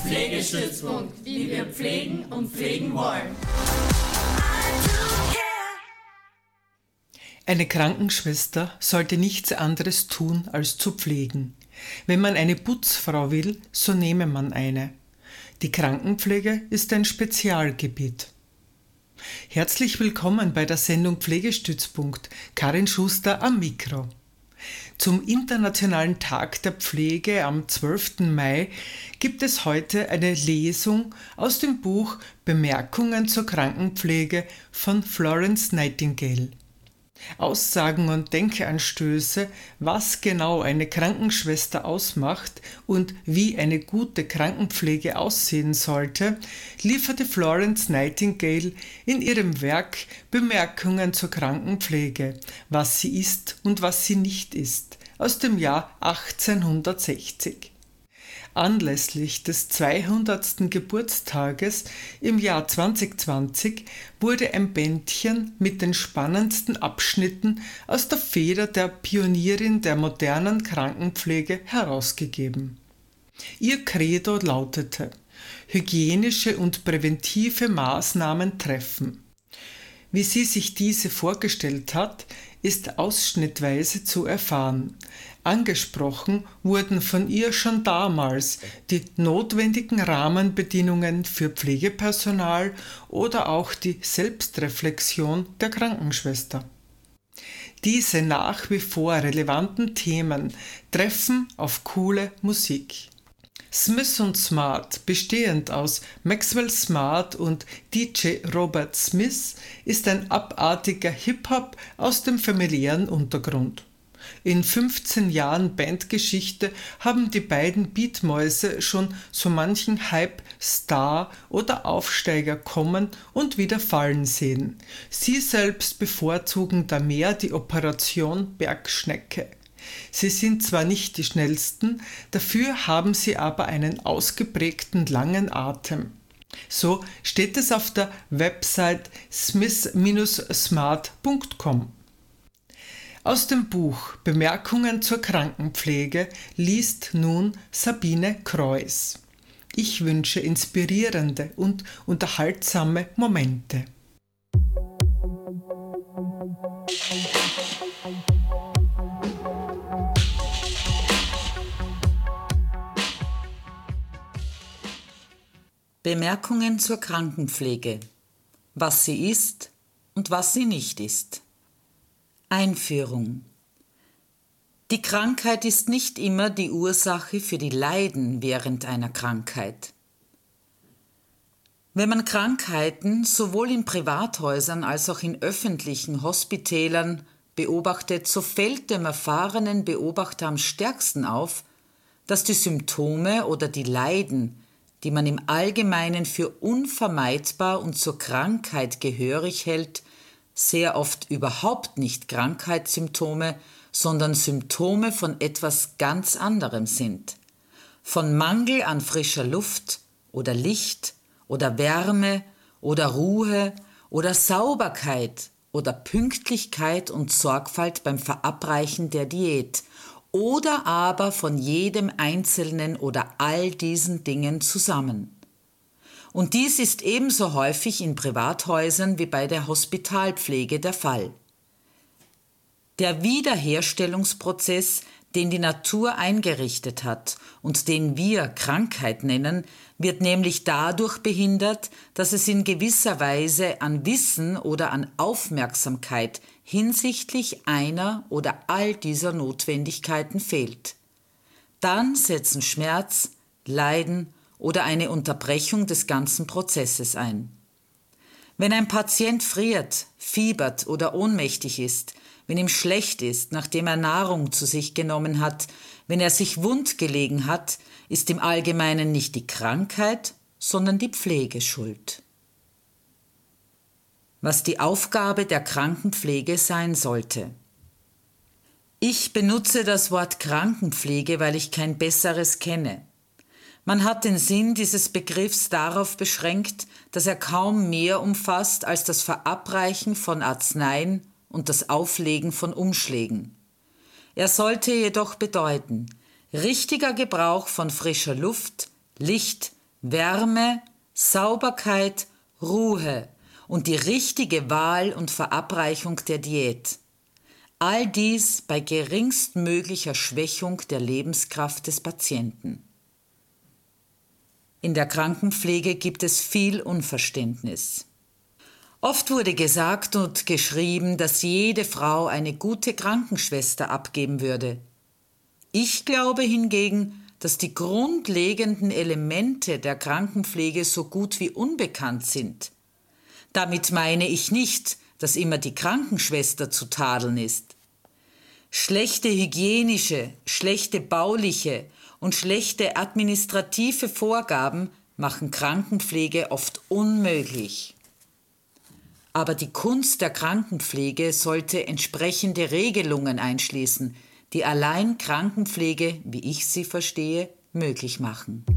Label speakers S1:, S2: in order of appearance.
S1: Pflegestützpunkt, wie wir pflegen und pflegen wollen.
S2: Eine Krankenschwester sollte nichts anderes tun, als zu pflegen. Wenn man eine Putzfrau will, so nehme man eine. Die Krankenpflege ist ein Spezialgebiet. Herzlich willkommen bei der Sendung Pflegestützpunkt. Karin Schuster am Mikro. Zum Internationalen Tag der Pflege am 12. Mai gibt es heute eine Lesung aus dem Buch Bemerkungen zur Krankenpflege von Florence Nightingale. Aussagen und Denkanstöße, was genau eine Krankenschwester ausmacht und wie eine gute Krankenpflege aussehen sollte, lieferte Florence Nightingale in ihrem Werk Bemerkungen zur Krankenpflege, was sie ist und was sie nicht ist, aus dem Jahr 1860. Anlässlich des 200. Geburtstages im Jahr 2020 wurde ein Bändchen mit den spannendsten Abschnitten aus der Feder der Pionierin der modernen Krankenpflege herausgegeben. Ihr Credo lautete: hygienische und präventive Maßnahmen treffen. Wie sie sich diese vorgestellt hat, ist ausschnittweise zu erfahren. Angesprochen wurden von ihr schon damals die notwendigen Rahmenbedingungen für Pflegepersonal oder auch die Selbstreflexion der Krankenschwester. Diese nach wie vor relevanten Themen treffen auf coole Musik. Smith & Smart, bestehend aus Maxwell Smart und DJ Robert Smith, ist ein abartiger Hip-Hop aus dem familiären Untergrund. In 15 Jahren Bandgeschichte haben die beiden Beatmäuse schon so manchen Hype, Star oder Aufsteiger kommen und wieder fallen sehen. Sie selbst bevorzugen da mehr die Operation Bergschnecke. Sie sind zwar nicht die schnellsten, dafür haben sie aber einen ausgeprägten langen Atem. So steht es auf der Website smith-smart.com. Aus dem Buch Bemerkungen zur Krankenpflege liest nun Sabine Kreuss. Ich wünsche inspirierende und unterhaltsame Momente.
S3: Bemerkungen zur Krankenpflege. Was sie ist und was sie nicht ist. Einführung. Die Krankheit ist nicht immer die Ursache für die Leiden während einer Krankheit. Wenn man Krankheiten sowohl in Privathäusern als auch in öffentlichen Hospitälern beobachtet, so fällt dem erfahrenen Beobachter am stärksten auf, dass die Symptome oder die Leiden, die man im Allgemeinen für unvermeidbar und zur Krankheit gehörig hält, sehr oft überhaupt nicht Krankheitssymptome, sondern Symptome von etwas ganz anderem sind. Von Mangel an frischer Luft oder Licht oder Wärme oder Ruhe oder Sauberkeit oder Pünktlichkeit und Sorgfalt beim Verabreichen der Diät oder aber von jedem einzelnen oder all diesen Dingen zusammen. Und dies ist ebenso häufig in Privathäusern wie bei der Hospitalpflege der Fall. Der Wiederherstellungsprozess, den die Natur eingerichtet hat und den wir Krankheit nennen, wird nämlich dadurch behindert, dass es in gewisser Weise an Wissen oder an Aufmerksamkeit hinsichtlich einer oder all dieser Notwendigkeiten fehlt. Dann setzen Schmerz, Leiden oder eine Unterbrechung des ganzen Prozesses ein. Wenn ein Patient friert, fiebert oder ohnmächtig ist, wenn ihm schlecht ist, nachdem er Nahrung zu sich genommen hat, wenn er sich wund gelegen hat, ist im Allgemeinen nicht die Krankheit, sondern die Pflege schuld. Was die Aufgabe der Krankenpflege sein sollte. Ich benutze das Wort Krankenpflege, weil ich kein besseres kenne. Man hat den Sinn dieses Begriffs darauf beschränkt, dass er kaum mehr umfasst als das Verabreichen von Arzneien und das Auflegen von Umschlägen. Er sollte jedoch bedeuten, richtiger Gebrauch von frischer Luft, Licht, Wärme, Sauberkeit, Ruhe und die richtige Wahl und Verabreichung der Diät. All dies bei geringstmöglicher Schwächung der Lebenskraft des Patienten. In der Krankenpflege gibt es viel Unverständnis. Oft wurde gesagt und geschrieben, dass jede Frau eine gute Krankenschwester abgeben würde. Ich glaube hingegen, dass die grundlegenden Elemente der Krankenpflege so gut wie unbekannt sind. Damit meine ich nicht, dass immer die Krankenschwester zu tadeln ist. Schlechte hygienische, schlechte bauliche und schlechte administrative Vorgaben machen Krankenpflege oft unmöglich. Aber die Kunst der Krankenpflege sollte entsprechende Regelungen einschließen, die allein Krankenpflege, wie ich sie verstehe, möglich machen.